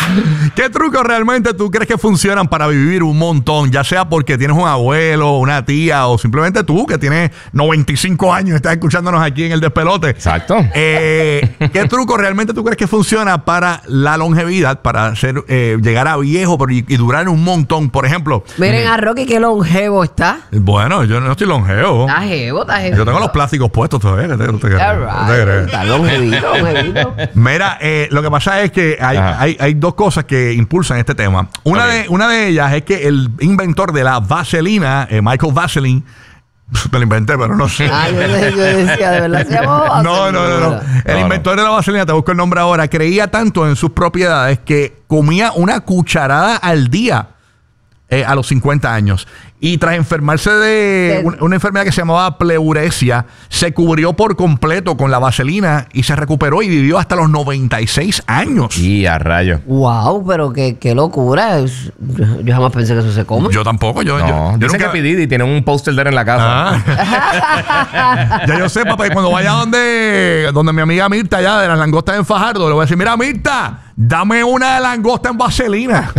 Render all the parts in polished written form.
¿Qué trucos realmente tú crees que funcionan para vivir un montón? Ya sea porque tienes un abuelo, una tía o simplemente tú que tienes 95 años y estás escuchándonos aquí en El Despelote. Exacto. ¿Qué truco realmente tú crees que funciona para la longevidad, para llegar a viejo y durar un montón? Por ejemplo. Miren a Rocky qué longevo está. Bueno, yo no estoy longevo. Está jevo. Yo tengo los plásticos puestos todavía. Está longevito. Mira, lo que pasa es que hay dos cosas que impulsan este tema. Una de ellas es que el inventor de la vaselina, Michael Vaseline, me lo inventé, pero no sé. Yo decía, de verdad se llamó Vaselina. No. El inventor de la vaselina, te busco el nombre ahora, creía tanto en sus propiedades que comía una cucharada al día a los 50 años. Y tras enfermarse de una enfermedad que se llamaba pleuresia, se cubrió por completo con la vaselina y se recuperó y vivió hasta los 96 años. Y a rayo. Wow, pero qué locura. Yo jamás pensé que eso se come. Yo tampoco. Yo Dice nunca... que Pididi tiene un póster de él en la casa. Ya yo sé, papá, y cuando vaya donde mi amiga Mirta, allá de las langostas en Fajardo, le voy a decir, mira, Mirta, dame una de langosta en vaselina.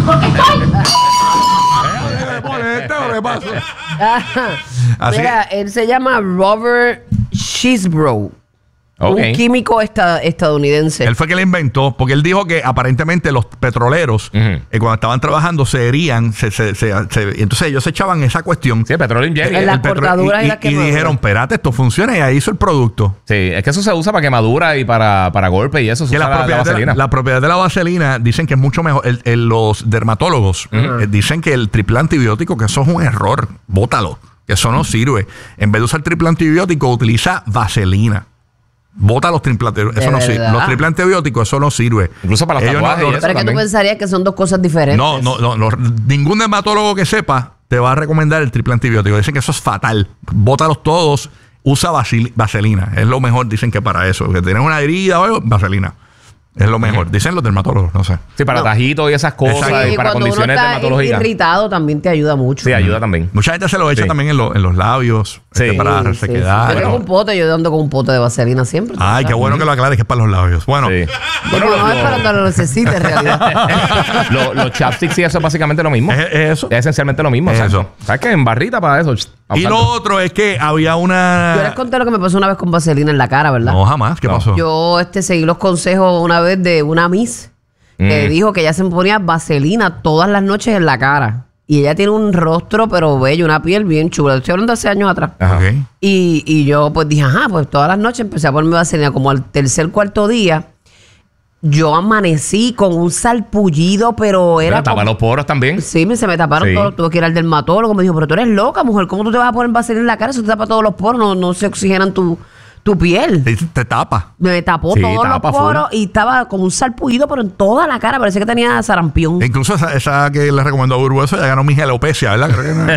Mira, él se llama Robert Cheesebro. Un químico estadounidense. Él fue que le inventó, porque él dijo que aparentemente los petroleros, cuando estaban trabajando, se herían, entonces ellos se echaban esa cuestión. Sí, el petróleo ingeniería. En las cortaduras y dijeron, espérate, esto funciona, y ahí hizo el producto. Sí, es que eso se usa para quemadura y para golpes y eso. Se usa la propiedad de la vaselina dicen que es mucho mejor. Los dermatólogos dicen que el triple antibiótico, que eso es un error, bótalo, que eso no sirve. En vez de usar triple antibiótico, utiliza vaselina. Bota los triple antibióticos. Eso no sirve. Los triple antibióticos, eso no sirve. Incluso para los tatuajes. Pero es que tú pensarías que son dos cosas diferentes. No. Ningún dermatólogo que sepa te va a recomendar el triple antibiótico. Dicen que eso es fatal. Bótalos todos. Usa vaselina. Es lo mejor, dicen que para eso. Que tienes una herida o vaselina. Es lo mejor. Dicen los dermatólogos, no sé. Sí, para tajitos y esas cosas. Exacto. Y para condiciones dermatológicas. Irritado también te ayuda mucho. Sí, ayuda también. Mucha gente se lo echa también en los labios. Para resequedad. Yo tengo un pote, yo ando con un pote de vaselina siempre. Ay, qué bueno que lo aclares, que es para los labios. Bueno. No es para cuando lo necesites, en realidad. Los chapsticks y eso es básicamente lo mismo. ¿Es eso? Es esencialmente lo mismo. Es eso. ¿Sabes qué? En barrita para eso. Y lo otro es que había una... Yo les conté lo que me pasó una vez con vaselina en la cara, ¿verdad? No, jamás. ¿Qué pasó? Yo seguí los consejos una vez de una Miss que dijo que ella se ponía vaselina todas las noches en la cara. Y ella tiene un rostro, pero bello, una piel bien chula. Estoy hablando de hace años atrás. Okay. Y yo pues dije, pues todas las noches empecé a ponerme vaselina. Como al cuarto día, yo amanecí con un salpullido, pero era... ¿Me tapan los poros también? Sí, se me taparon todos. Tuve que ir al dermatólogo. Me dijo, pero tú eres loca, mujer. ¿Cómo tú te vas a poner vaselina en la cara? Eso te tapa todos los poros. No se oxigenan tu piel. Te tapa. Me tapó todos los poros y estaba con un salpullido, pero en toda la cara. Parecía que tenía sarampión. Incluso esa que le recomendó Burbu, eso ya ganó mi alopecia, ¿verdad?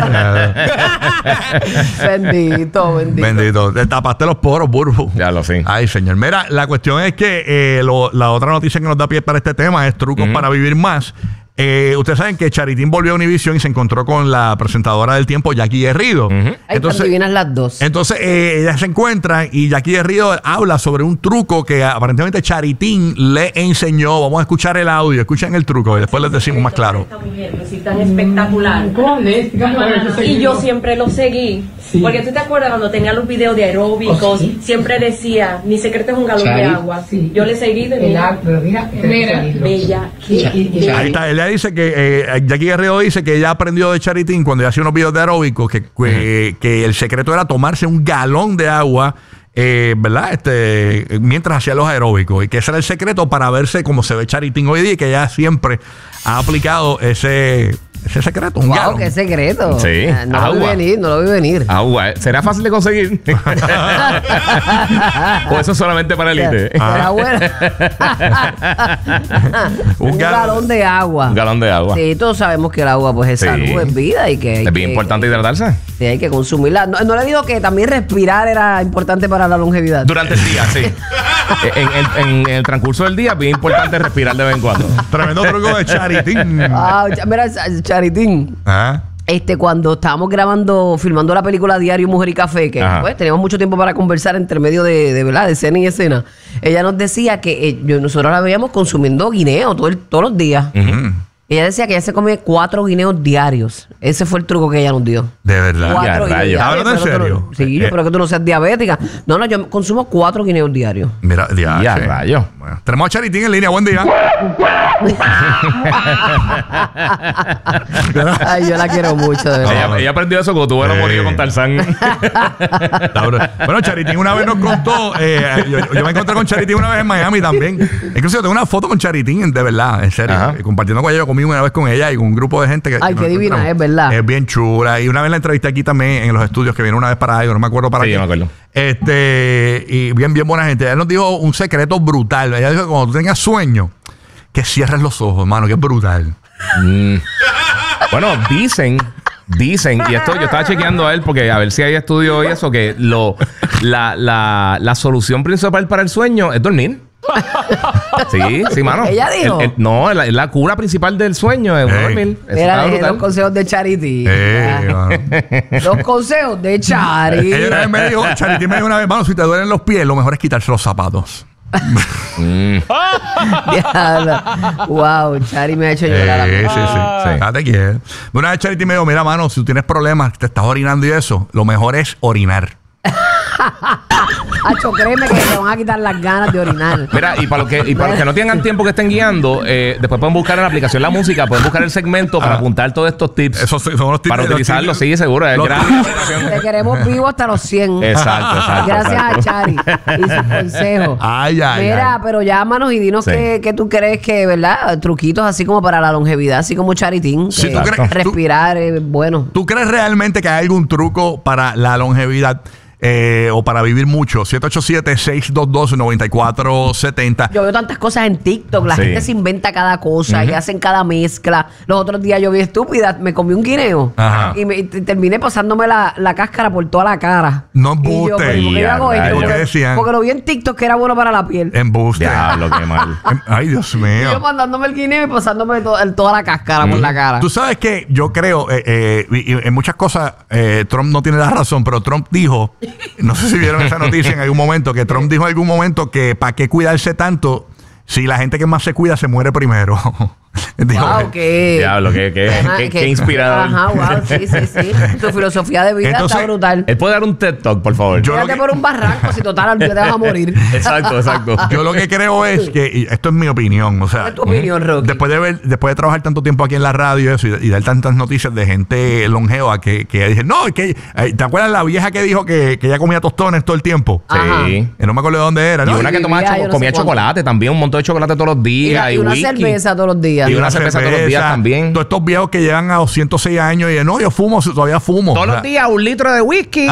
Bendito. Te tapaste los poros, Burbu. Ya lo sé. Ay, señor. Mira, la cuestión es que la otra noticia que nos da pie para este tema es trucos para vivir más. Ustedes saben que Charitín volvió a Univision y se encontró con la presentadora del tiempo, Jackie Guerrido. Entonces, divinas las dos. Entonces, ellas se encuentran y Jackie Guerrido habla sobre un truco que aparentemente Charitín le enseñó. Vamos a escuchar el audio. Escuchen el truco y después les decimos más claro. Esta mujer, así tan espectacular. Y yo siempre lo seguí. Sí. Porque tú te acuerdas cuando tenía los videos de aeróbicos, siempre decía, mi secreto es un galón de agua. Sí. Yo le seguí de mira, bella. Ahí está. Ella dice que Jackie Guerrero dice que ella aprendió de Charitín cuando ella hacía unos videos de aeróbicos que el secreto era tomarse un galón de agua, ¿verdad? Mientras hacía los aeróbicos, y que ese era el secreto para verse como se ve Charitín hoy día, y que ella siempre ha aplicado ese secreto. Un galón. Qué secreto. Sí. No lo vi venir. Agua. ¿Será fácil de conseguir? ¿O eso solamente para élite? Será bueno. Un galón de agua. Un galón de agua. Sí, todos sabemos que el agua pues es salud, es vida y que... Es bien importante hidratarse. Sí, hay que consumirla. No le digo que también respirar era importante para la longevidad. Durante el día, sí. en el transcurso del día es bien importante respirar de vez en cuando. Tremendo truco de Charitín. Mira, Charitín. cuando estábamos filmando la película Diario, Mujer y Café, que pues teníamos mucho tiempo para conversar entre medio de ¿verdad? De escena y escena. Ella nos decía que nosotros la veíamos consumiendo guineo todos los días. Ella decía que ella se come 4 guineos diarios. Ese fue el truco que ella nos dio. De verdad. 4 guineos diarios. ¿Hablando en serio? Sí, yo espero que tú no seas diabética. No, yo consumo 4 guineos diarios. Mira, Ya, rayo. Bueno, tenemos a Charitín en línea. Buen día. Ay, yo la quiero mucho, de verdad. Ella aprendió eso cuando tuvo el amorío con Tarzán. Bueno, Charitín una vez nos contó, yo me encontré con Charitín una vez en Miami también. Incluso tengo una foto con Charitín, de verdad, en serio. Compartiendo con ella, yo comí una vez con ella y con un grupo de gente que... Ay, qué divina es, ¿verdad? Es bien chula. Y una vez la entrevisté aquí también en los estudios, que viene una vez para algo, no me acuerdo para qué. Sí, yo me acuerdo. Y bien buena gente. Ella nos dijo un secreto brutal. Ella dijo que cuando tú tengas sueño, que cierres los ojos, hermano, que es brutal. Bueno, dicen, y esto yo estaba chequeando a él porque a ver si hay estudio y eso, que la solución principal para el sueño es dormir. Sí, mano. Ella dijo. No, la cura principal del sueño es dormir. Era los consejos de Charity. Los consejos de Charity. Ella una vez me dijo, Charity me dijo una vez, mano, si te duelen los pies, lo mejor es quitarse los zapatos. Wow, Charity me ha hecho llorar a mí. Sí. Date quieto. Una vez Charity me dijo, mira, mano, si tú tienes problemas, te estás orinando y eso, lo mejor es orinar. Acho, créeme que te van a quitar las ganas de orinar. Mira, y para los que no tengan tiempo que estén guiando, después pueden buscar en la aplicación La Música, pueden buscar el segmento para apuntar todos estos tips. Esos son los tips. Para utilizarlos, sí, seguro. Te queremos vivo hasta los 100. Exacto. Gracias a Chari y sus consejos. Mira, pero llámanos y dinos qué tú crees que, ¿verdad? Truquitos así como para la longevidad, así como Charitín. Sí, respirar es bueno. ¿Tú crees realmente que hay algún truco para la longevidad? O para vivir mucho. 787-622-9470. Yo veo tantas cosas en TikTok. La gente se inventa cada cosa y hacen cada mezcla. Los otros días yo vi estúpida, me comí un guineo y terminé pasándome la cáscara por toda la cara. No embuste. Porque lo vi en TikTok que era bueno para la piel. Embuste. Diablo, qué mal. Ay, Dios mío. Y yo mandándome el guineo y pasándome toda la cáscara por la cara. Tú sabes que yo creo, y en muchas cosas Trump no tiene la razón, pero Trump dijo, no sé si vieron esa noticia en algún momento, que Trump dijo en algún momento que para qué cuidarse tanto si la gente que más se cuida se muere primero. Wow, Diablo, qué inspirador. Ajá, wow, sí. Su filosofía de vida está brutal. Él puede dar un TED Talk, por favor. Quédate por un barranco si total al día te vas a morir. Exacto. Yo lo que creo es que, y esto es mi opinión, o sea, ¿Cuál es tu opinión, Rocky? después de trabajar tanto tiempo aquí en la radio y eso, y dar tantas noticias de gente longeva que dice, no, es que ¿te acuerdas la vieja que dijo que ella comía tostones todo el tiempo? Sí. No me acuerdo de dónde era, Y ¿no? una que comía chocolate también, un montón de chocolate todos los días. Y una whisky. cerveza todos los días. Y una cerveza todos los días también. Todos estos viejos que llegan a 206 años y no, yo todavía fumo. Todos los días 1 litro de whisky,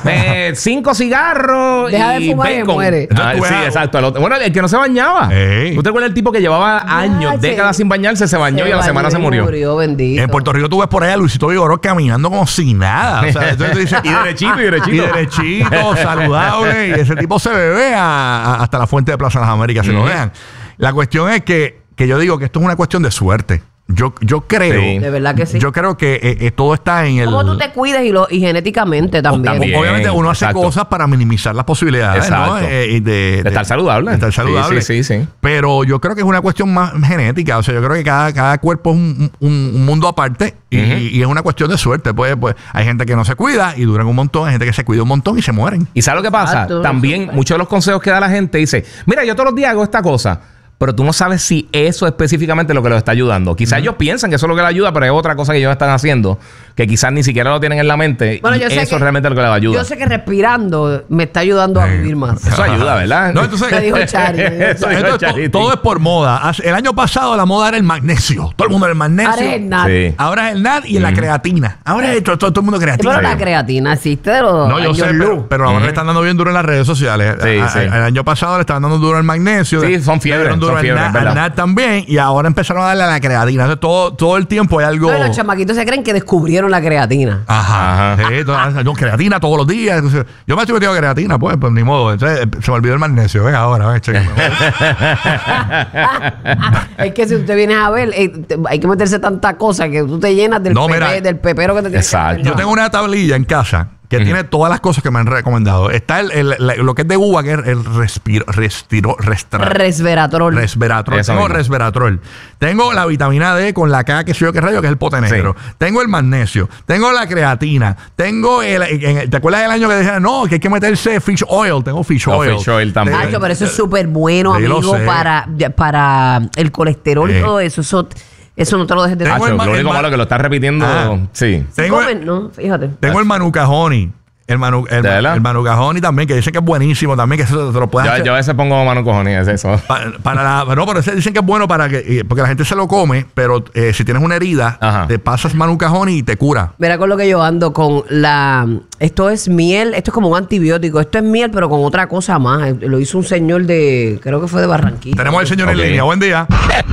5 cigarros. Deja de fumar y muere. Sí, exacto. Bueno, el que no se bañaba. ¿Tú te acuerdas el tipo que llevaba años, décadas sin bañarse, se bañó y a la semana se murió? Bendito. En Puerto Rico tú ves por ahí a Luisito Vigoró caminando como si nada. O sea, entonces tú dices, y derechito, saludable. Y ese tipo se bebe hasta la fuente de Plaza de las Américas, se lo dejan. La cuestión es que yo digo que esto es una cuestión de suerte. Yo creo. Sí. De verdad que sí. Yo creo que todo está en el. Cómo tú te cuides y genéticamente también. Obviamente uno hace cosas para minimizar las posibilidades, ¿no? De estar saludable. De estar saludable. Sí. Pero yo creo que es una cuestión más genética. O sea, yo creo que cada cuerpo es un mundo aparte y es una cuestión de suerte. Pues hay gente que no se cuida y duran un montón. Hay gente que se cuida un montón y se mueren. ¿Y sabes lo que pasa? También muchos de los consejos que da la gente dice, mira, yo todos los días hago esta cosa. Pero tú no sabes si eso específicamente es lo que los está ayudando. Quizás ellos piensan que eso es lo que les ayuda, pero es otra cosa que ellos están haciendo que quizás ni siquiera lo tienen en la mente. Bueno, y eso es realmente lo que les ayuda. Yo sé que respirando me está ayudando a vivir más. Eso ayuda, ¿verdad? No, entonces, me dijo Chari. Todo es por moda. El año pasado la moda era el magnesio. Todo el mundo era el magnesio. Ahora es el NAD. Sí. Ahora es el NAD y la creatina. Ahora es todo el mundo creatina. Pero la creatina existe de los No, yo sé, pero ahora le están dando bien duro en las redes sociales. Sí. El año pasado le estaban dando duro al magnesio. Sí, son fiebres. duro al NAD también. Y ahora empezaron a darle a la creatina. Entonces, todo el tiempo hay algo. Los chamaquitos se creen que descubrieron la creatina. Ajá. Sí, creatina todos los días. Entonces, yo me estoy metiendo creatina, pues ni modo. Entonces, se me olvidó el magnesio. Ven ahora, chequenme. Es que si usted viene a ver, hay que meterse tanta cosa que tú te llenas del pepero que te tienes. Exacto. Yo tengo una tablilla en casa que tiene todas las cosas que me han recomendado. Está lo que es de uva, que es el resveratrol. Tengo resveratrol. Tengo la vitamina D con la K, que sé yo qué rayo, que es el pote negro. Sí. Tengo el magnesio. Tengo la creatina. Tengo ¿te acuerdas del año que decían, no, que hay que meterse fish oil? Tengo fish oil. Fish oil también. Pero eso es súper bueno, amigo, para el colesterol y todo eso. Eso no te lo dejes de decir. Lo único malo que lo estás repitiendo. Sí. No, fíjate. Tengo el Manuka Honey. El Manuka Honey también, que dicen que es buenísimo también, que eso te lo puedes hacer. Yo a veces pongo Manuka Honey, es eso. Pero dicen que es bueno porque la gente se lo come, pero si tienes una herida, te pasas Manuka Honey y te cura. Mira con lo que yo ando con esto es miel, esto es como un antibiótico, esto es miel, pero con otra cosa más. Lo hizo un señor creo que fue de Barranquilla. Tenemos al señor en línea, buen día.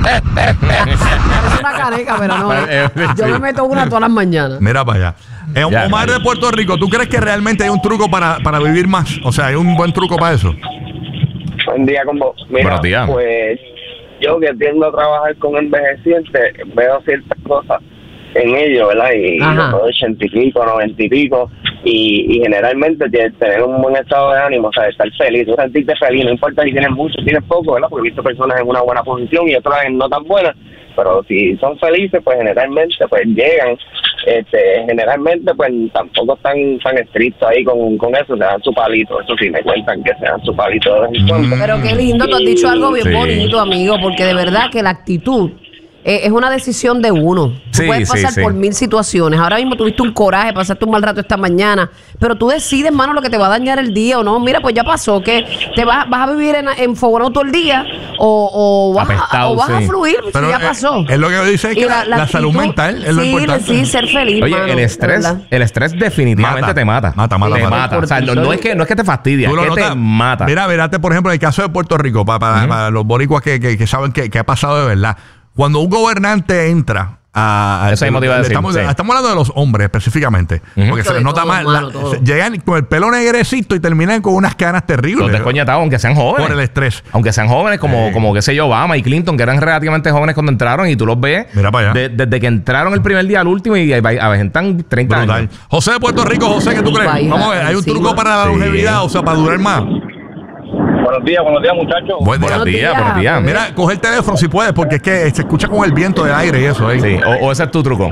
Es una careca, pero no. Yo me meto una todas las mañanas. Mira para allá. Omar de Puerto Rico, ¿tú crees que realmente hay un truco para vivir más? O sea, ¿hay un buen truco para eso? Buen día con vos. Mira, buenos días. Pues yo que tiendo a trabajar con envejecientes, veo ciertas cosas en ellos, ¿verdad? Y los 80 y pico, 90 y pico, y generalmente tener un buen estado de ánimo, o sea, estar feliz, tú sentirte feliz, no importa si tienes mucho, tienes poco, ¿verdad? Porque he visto personas en una buena posición y otras en no tan buenas, pero si son felices, pues generalmente pues llegan, generalmente pues tampoco están tan estrictos ahí con eso, se dan su palito, eso sí me cuentan que se dan su palito de vez en cuando. Pero qué lindo, tú has dicho algo bien bonito, amigo, porque de verdad que la actitud es una decisión de uno. Tú puedes pasar por 1000 situaciones. Ahora mismo tuviste un coraje, pasaste un mal rato esta mañana, pero tú decides, mano, lo que te va a dañar el día o no. Mira, pues ya pasó, que te vas a vivir enfogonado todo el día o vas a fluir, pero si ya pasó. Es lo que dice que la salud mental es lo importante. Sí, ser feliz. Oye, mano, el estrés definitivamente te mata. Mata. O sea, no es que te fastidia, es que te mata. Mira, por ejemplo, en el caso de Puerto Rico, para los boricuas que saben que ha pasado de verdad. Cuando un gobernante entra eso mismo te iba a decir. Estamos hablando de los hombres específicamente. Porque se les nota más. Llegan con el pelo negrecito y terminan con unas canas terribles. Los descoñetados, aunque sean jóvenes. Por el estrés. Aunque sean jóvenes, como qué sé yo, Obama y Clinton, que eran relativamente jóvenes cuando entraron, y tú los ves. Mira para allá. Desde que entraron el primer día al último y a veces están 30 años. José de Puerto Rico, José, ¿qué tú crees? Vamos a ver, ¿hay un truco para la longevidad? O sea, para durar más. Buenos días, muchachos. Buenos días. Mira, coge el teléfono si puedes, porque es que se escucha con el viento del aire y eso. Sí, o ese es tu truco.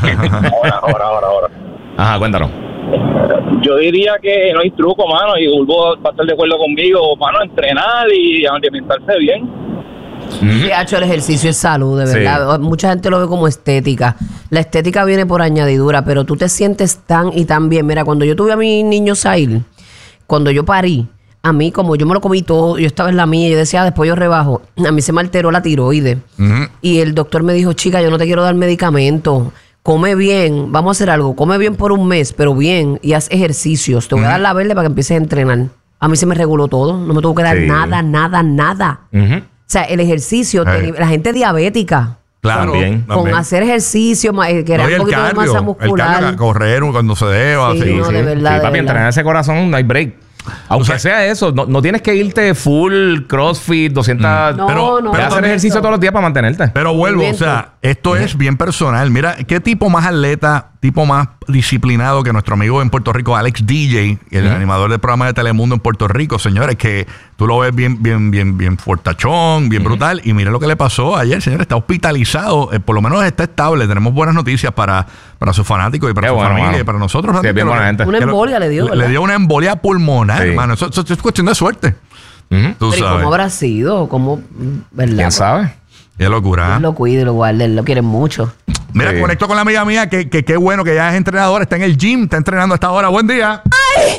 Ahora. Ajá, cuéntanos. Yo diría que no hay truco, mano, y Bulbo va a estar de acuerdo conmigo, mano, entrenar y alimentarse bien. Sí, hecho el ejercicio es salud, de verdad. Mucha gente lo ve como estética. La estética viene por añadidura, pero tú te sientes tan y tan bien. Mira, cuando yo tuve a mi niño Sail, cuando yo parí, a mí, como yo me lo comí todo, yo estaba en la mía, yo decía, después yo rebajo. A mí se me alteró la tiroides. Y el doctor me dijo, chica, yo no te quiero dar medicamentos. Come bien, vamos a hacer algo. Come bien por un mes, pero bien, y haz ejercicios. Te voy a dar la verde para que empieces a entrenar. A mí se me reguló todo. No me tuvo que dar nada. O sea, el ejercicio, la gente diabética. Claro, con hacer ejercicio, que era un poquito de masa muscular. El correr cuando se deba. Sí, no, de verdad. Papi, entrenar ese corazón, no hay break. Aunque sea eso, no tienes que irte full CrossFit, 200... pero hacer ejercicio todos los días para mantenerte. Pero vuelvo, o sea, esto es bien personal. Mira, ¿qué tipo más atleta, tipo más disciplinado que nuestro amigo en Puerto Rico, Alex DJ, el animador del programa de Telemundo en Puerto Rico, señores, que tú lo ves bien fortachón, bien brutal, y mira lo que le pasó ayer, señores, está hospitalizado, por lo menos está estable. Tenemos buenas noticias para sus fanáticos y para su familia y para nosotros. Sí, bien buena gente. Una embolia le dio, ¿verdad? Le dio una embolia pulmonar, hermano. Eso es cuestión de suerte. Pero ¿y cómo habrá sido? ¿Cómo, verdad? ¿Quién sabe? Qué locura. Él lo cuida y lo guarda, él lo quiere mucho. Mira, conecto con la amiga mía, que qué bueno que ya es entrenadora, está en el gym, está entrenando a esta hora. Buen día. ¡Ay!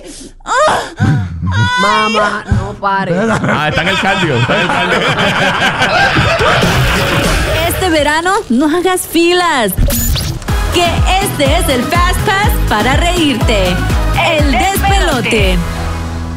Mamá, no pare. Está en el cardio. Este verano no hagas filas. Que este es el Fast Pass para reírte. El despelote.